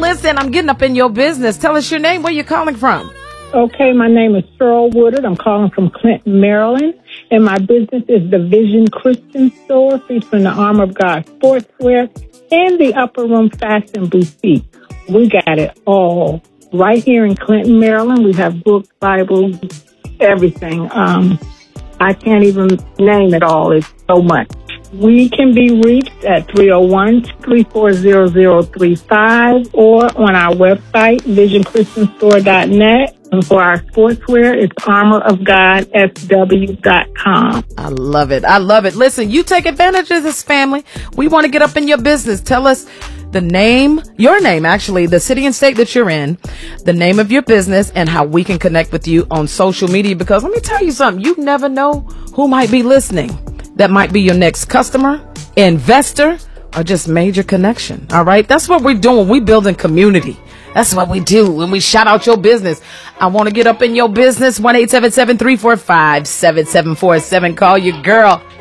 listen, I'm getting up in your business. Tell us your name. Where you calling from? Okay, my name is Cheryl Woodard. I'm calling from Clinton, Maryland. And my business is the Vision Christian Store, featuring the Armor of God sportswear and the Upper Room Fashion Boutique. We got it all right here in Clinton, Maryland. We have books, Bibles, everything. I can't even name it all. It's so much. We can be reached at 301-340-0035 or on our website, visionchristianstore.net. And for our sportswear, it's armorofgodsw.com. I love it. I love it. Listen, you take advantage of this, family. We want to get up in your business. Tell us the name, your name, actually, the city and state that you're in, the name of your business, and how we can connect with you on social media. Because let me tell you something, you never know who might be listening. That might be your next customer, investor, or just major connection. All right. That's what we're doing. We building community. That's what we do when we shout out your business. I want to get up in your business. 1-877-345-7747. Call your girl.